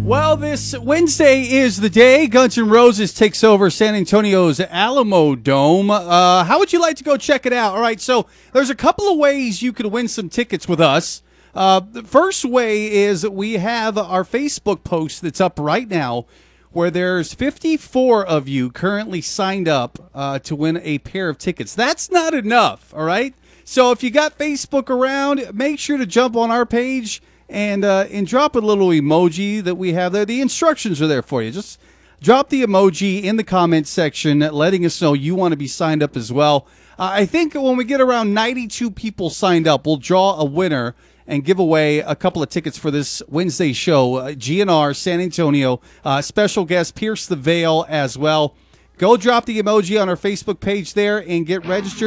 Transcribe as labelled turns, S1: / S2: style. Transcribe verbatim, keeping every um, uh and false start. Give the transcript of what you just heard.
S1: Well, this Wednesday is the day Guns N' Roses takes over San Antonio's Alamo Dome. Uh, how would you like to go check it out? All right, so there's a couple of ways you could win some tickets with us. Uh, the first way is we have our Facebook post that's up right now where there's fifty-four of you currently signed up uh, to win a pair of tickets. That's not enough, all right? So if you got Facebook around, make sure to jump on our page and uh, and drop a little emoji that we have there. The instructions are there for you. Just drop the emoji in the comments section letting us know you want to be signed up as well. Uh, I think when we get around ninety-two people signed up, we'll draw a winner and give away a couple of tickets for this Wednesday show. Uh, G N R San Antonio, uh, special guest Pierce the Veil as well. Go drop the emoji on our Facebook page there and get registered.